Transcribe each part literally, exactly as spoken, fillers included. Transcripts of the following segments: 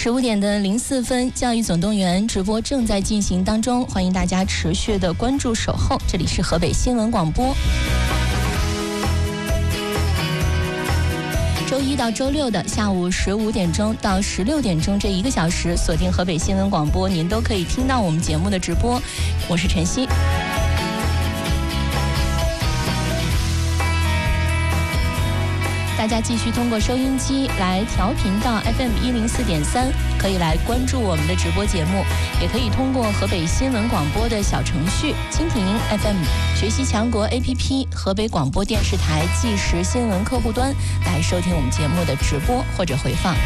十五点的零四分，教育总动员直播正在进行当中，欢迎大家持续的关注守候，这里是河北新闻广播。周一到周六的下午十五点钟到十六点钟这一个小时，锁定河北新闻广播，您都可以听到我们节目的直播。我是晨曦。大家继续通过收音机来调频到 F M 一零四点三，可以来关注我们的直播节目，也可以通过河北新闻广播的小程序、蜻蜓 F M、学习强国 A P P、河北广播电视台即时新闻客户端来收听我们节目的直播或者回放。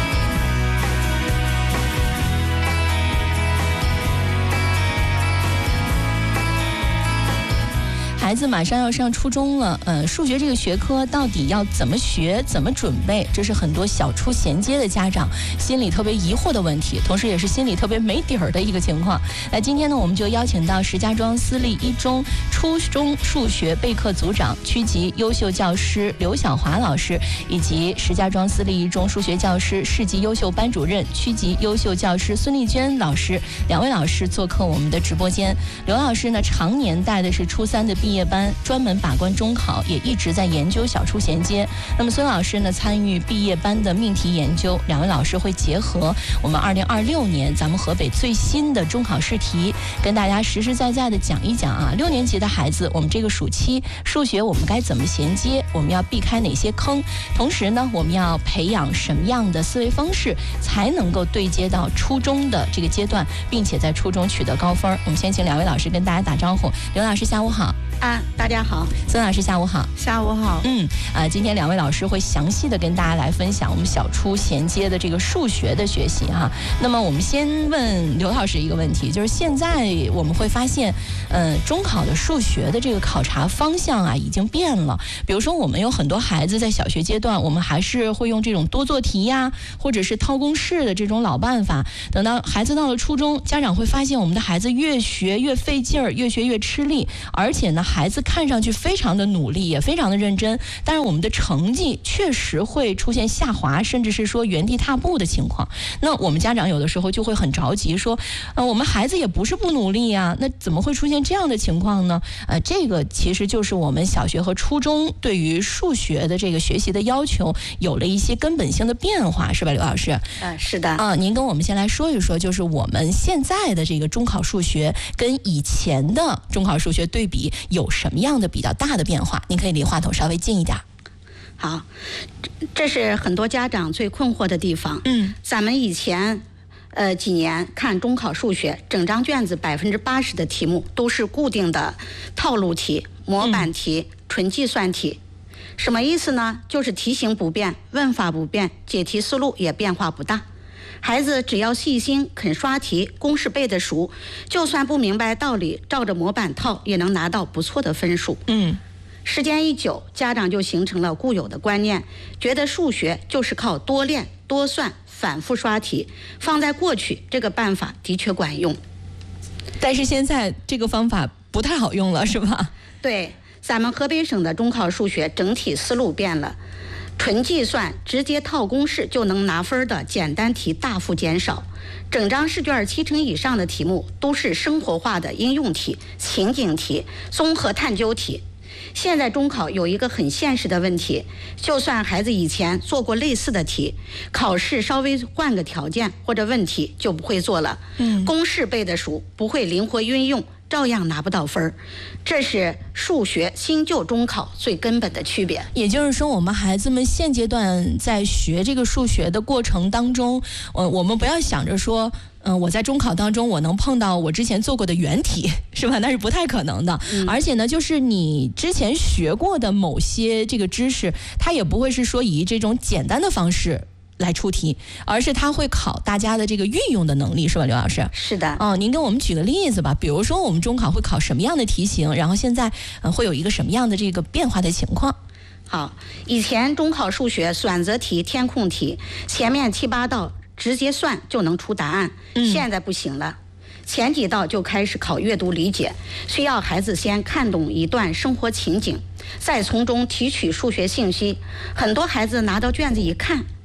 孩子马上要上初中了，呃，数学这个学科到底要怎么学、怎么准备，这是很多小初衔接的家长心里特别疑惑的问题，同时也是心里特别没底儿的一个情况。那今天呢，我们就邀请到石家庄私立一中初中数学备课组长、区级优秀教师刘晓华老师，以及石家庄私立一中数学教师市级优秀班主任、区级优秀教师孙丽娟老师，两位老师做客我们的直播间。刘老师呢，常年带的是初三的毕业班，专门把关中考，也一直在研究小初衔接。那么孙老师呢，参与毕业班的命题研究，两位老师会结合我们二零二六年咱们河北最新的中考试题，跟大家实实在在的讲一讲啊，六年级的孩子，我们这个暑期数学我们该怎么衔接，我们要避开哪些坑，同时呢，我们要培养什么样的思维方式，才能够对接到初中的这个阶段，并且在初中取得高分。我们先请两位老师跟大家打招呼。刘老师下午好。 啊，大家好。 孙老师下午好。 下午好。 嗯，啊，今天两位老师会详细的跟大家来分享我们小初衔接的这个数学的学习哈。那么我们先问刘老师一个问题，就是现在我们会发现，嗯、呃，中考的数学的这个考察方向啊已经变了。比如说我们有很多孩子在小学阶段，我们还是会用这种多做题呀，或者是套公式的这种老办法。等到孩子到了初中，家长会发现我们的孩子越学越费劲儿，越学越吃力，而且呢，孩子看上去非常的努力，也非常的认真，但是我们的成绩确实会出现下滑，甚至是说原地踏步的情况。那我们家长有的时候就会很着急，说，呃，我们孩子也不是不努力呀，那怎么会出现这样的情况呢？呃，这个其实就是我们小学和初中对于数学的这个学习的要求有了一些根本性的变化，是吧，刘老师？ 呃，是的。 啊，您跟我们先来说一说，就是我们现在的这个中考数学跟以前的中考数学对比有什么样的比较大的变化？您可以离话筒稍微近一点。 好，这是很多家长最困惑的地方。 嗯， 咱们以前呃几年看中考数学，整张卷子百分之八十的题目都是固定的套路题、模板题、嗯、纯计算题。什么意思呢？就是题型不变，问法不变，解题思路也变化不大。孩子只要细心肯刷题，公式背得熟，就算不明白道理，照着模板套也能拿到不错的分数。 嗯， 时间一久，家长就形成了固有的观念，觉得数学就是靠多练多算反复刷题。放在过去，这个办法的确管用， 但是现在这个方法不太好用了，是吧？ 对，咱们河北省的中考数学整体思路变了，纯计算直接套公式就能拿分的简单题大幅减少，整张试卷七成以上的题目都是生活化的应用题、情景题、综合探究题。现在中考有一个很现实的问题，就算孩子以前做过类似的题，考试稍微换个条件或者问题就不会做了。嗯，公式背得熟，不会灵活运用，照样拿不到分。这是数学新旧中考最根本的区别。 也就是说，我们孩子们现阶段在学这个数学的过程当中，呃，我们不要想着说，嗯、呃，我在中考当中我能碰到我之前做过的原题，是吧？那是不太可能的。嗯、而且呢，就是你之前学过的某些这个知识，它也不会是说以这种简单的方式来出题，而是他会考大家的这个运用的能力，是吧，刘老师？ 是的。 哦，您给我们举个例子吧，比如说我们中考会考什么样的题型，然后现在呃会有一个什么样的这个变化的情况？ 好，以前中考数学选择题、填空题，前面七八道直接算就能出答案，嗯、现在不行了。前几道就开始考阅读理解，需要孩子先看懂一段生活情景，再从中提取数学信息。很多孩子拿到卷子一看，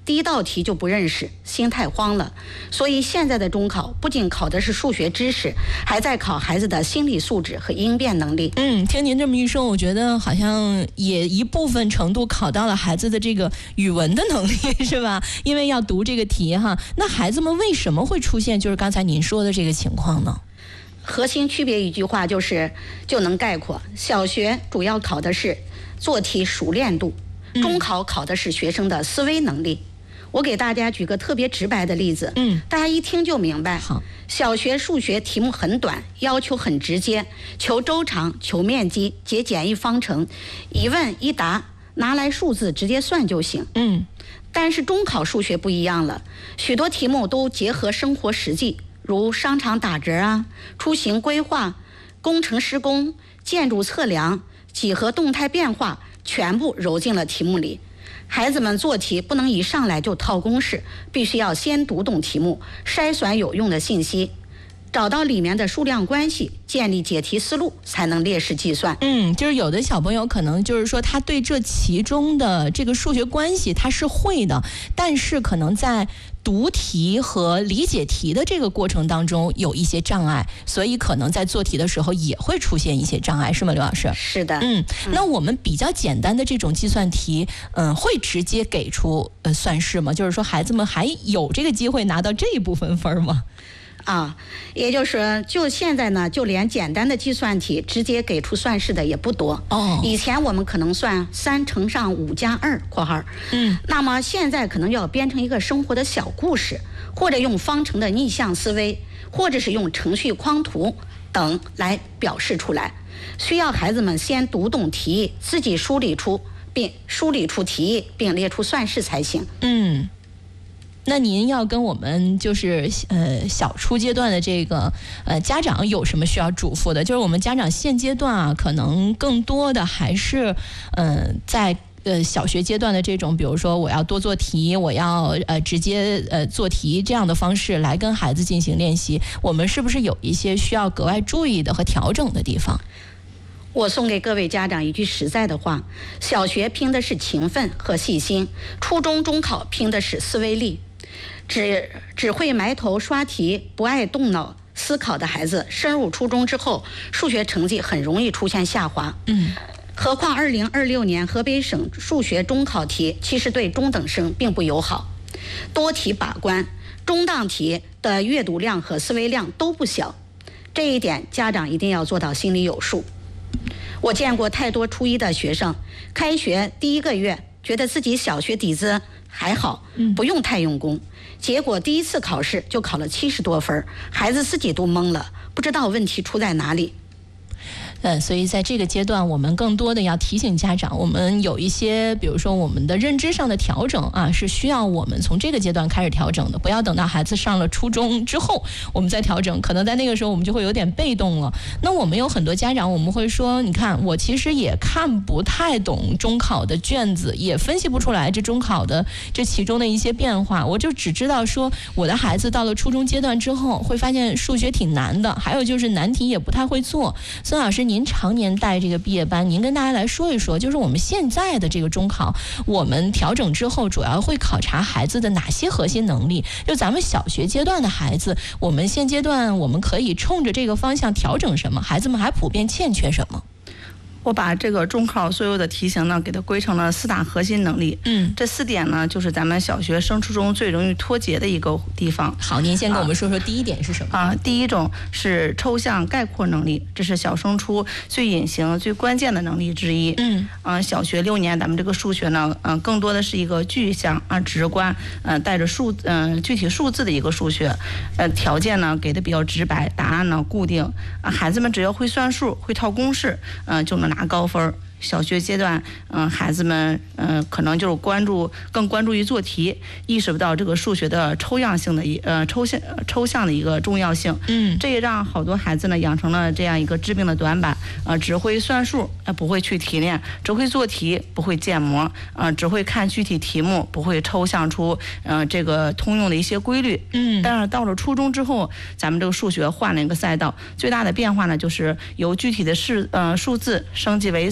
第一道题就不认识，心太慌了。所以现在的中考不仅考的是数学知识，还在考孩子的心理素质和应变能力。 嗯，听您这么一说，我觉得好像也一部分程度考到了孩子的这个语文的能力，是吧？因为要读这个题哈。那孩子们为什么会出现就是刚才您说的这个情况呢？ 核心区别一句话就是就能概括：小学主要考的是做题熟练度，中考考的是学生的思维能力。我给大家举个特别直白的例子，嗯，大家一听就明白。 好， 小学数学题目很短，要求很直接，求周长、求面积、解简易方程，一问一答，拿来数字直接算就行。嗯，但是中考数学不一样了，许多题目都结合生活实际，如商场打折啊、出行规划、工程施工、建筑测量、几何动态变化，全部揉进了题目里。孩子们做题不能一上来就套公式，必须要先读懂题目，筛选有用的信息，找到里面的数量关系，建立解题思路，才能列式计算。 嗯，就是有的小朋友可能就是说他对这其中的这个数学关系他是会的，但是可能在读题和理解题的这个过程当中有一些障碍，所以可能在做题的时候也会出现一些障碍，是吗，刘老师？ 是的。 嗯，那我们比较简单的这种计算题，嗯，会直接给出呃算式吗？就是说孩子们还有这个机会拿到这一部分分吗？ 啊，也就是就现在呢，就连简单的计算题直接给出算式的也不多。哦，以前我们可能算三乘上五加二（括号），嗯，那么现在可能要编成一个生活的小故事，或者用方程的逆向思维，或者是用程序框图等来表示出来。需要孩子们先读懂题意，自己梳理出并梳理出题意，并列出算式才行。 嗯。那您要跟我们就是呃小初阶段的这个呃家长有什么需要嘱咐的？就是我们家长现阶段啊，可能更多的还是嗯、呃、在呃小学阶段的这种，比如说我要多做题，我要呃直接呃做题这样的方式来跟孩子进行练习，我们是不是有一些需要格外注意的和调整的地方？ 我送给各位家长一句实在的话：小学拼的是勤奋和细心，初中中考拼的是思维力。只只会埋头刷题，不爱动脑思考的孩子，升入初中之后，数学成绩很容易出现下滑。嗯，何况二零二六年河北省数学中考题其实对中等生并不友好，多题把关，中档题的阅读量和思维量都不小，这一点家长一定要做到心里有数。我见过太多初一的学生，开学第一个月觉得自己小学底子还好，不用太用功，结果第一次考试就考了七十多分，孩子自己都懵了，不知道问题出在哪里。 呃，所以在这个阶段，我们更多的要提醒家长，我们有一些，比如说我们的认知上的调整啊，是需要我们从这个阶段开始调整的，不要等到孩子上了初中之后，我们再调整，可能在那个时候我们就会有点被动了。那我们有很多家长，我们会说，你看，我其实也看不太懂中考的卷子，也分析不出来这中考的这其中的一些变化，我就只知道说，我的孩子到了初中阶段之后，会发现数学挺难的，还有就是难题也不太会做。孙老师，您常年带这个毕业班，您跟大家来说一说，就是我们现在的这个中考，我们调整之后主要会考察孩子的哪些核心能力？就咱们小学阶段的孩子，我们现阶段我们可以冲着这个方向调整什么？孩子们还普遍欠缺什么？ 我把这个中考所有的题型呢，给它归成了四大核心能力。嗯，这四点呢，就是咱们小学升初中最容易脱节的一个地方。 好，您先跟我们说说第一点是什么？ 啊，第一种是抽象概括能力，这是小升初最隐形、最关键的能力之一。嗯，啊，小学六年，咱们这个数学呢，嗯、呃，更多的是一个具象啊、直观，嗯、呃，带着数，嗯、呃，具体数字的一个数学。呃，条件呢给的比较直白，答案呢固定。啊，孩子们只要会算数、会套公式，嗯、呃，就能拿拿高分。小学阶段，嗯、呃，孩子们，嗯、呃，可能就是关注更关注于做题，意识不到这个数学的抽象性的一呃抽象抽象的一个重要性。嗯，这也让好多孩子呢养成了这样一个致命的短板，呃，只会算数，呃，不会去提炼，只会做题，不会建模，呃，只会看具体题目，不会抽象出呃这个通用的一些规律。嗯，但是到了初中之后，咱们这个数学换了一个赛道，最大的变化呢，就是由具体的式呃数字升级为字母。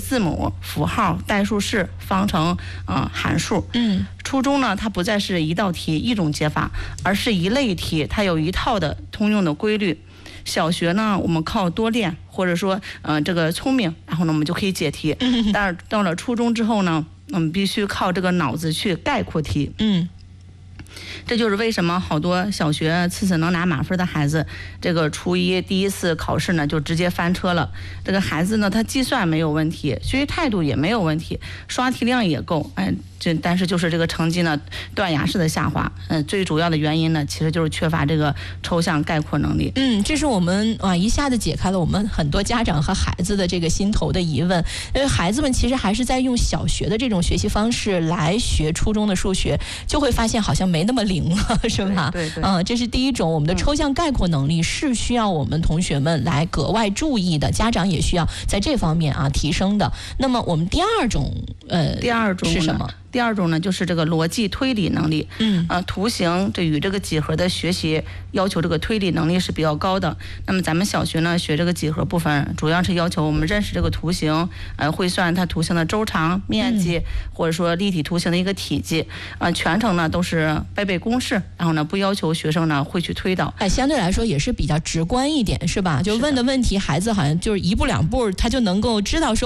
母、符号、代数式、方程、呃函数。 嗯， 初中呢，它不再是一道题一种解法，而是一类题，它有一套的通用的规律。小学呢，我们靠多练，或者说，呃，这个聪明，然后呢，我们就可以解题。嗯、但是到了初中之后呢，我们必须靠这个脑子去概括题。 嗯。 这就是为什么好多小学次次能拿满分的孩子，这个初一第一次考试呢就直接翻车了。这个孩子呢，他计算没有问题，学习态度也没有问题，刷题量也够，哎，这但是就是这个成绩呢断崖式的下滑。嗯、呃，最主要的原因呢，其实就是缺乏这个抽象概括能力。 嗯，这是我们啊一下子解开了我们很多家长和孩子的这个心头的疑问。因为孩子们其实还是在用小学的这种学习方式来学初中的数学，就会发现好像没那么灵了，是吧？ 对对。 嗯，这是第一种，我们的抽象概括能力是需要我们同学们来格外注意的，家长也需要在这方面啊提升的。那么我们第二种，呃， 第二种是什么？ 第二种呢，就是这个逻辑推理能力。 嗯， 呃，图形这与这个几何的学习要求这个推理能力是比较高的。那么咱们小学呢学这个几何部分，主要是要求我们认识这个图形，呃，会算它图形的周长、面积，嗯、或者说立体图形的一个体积。呃，全程呢都是背背公式，然后呢不要求学生呢会去推导。 哎，相对来说也是比较直观一点，是吧？就问的问题，孩子好像就是一步两步他就能够知道说。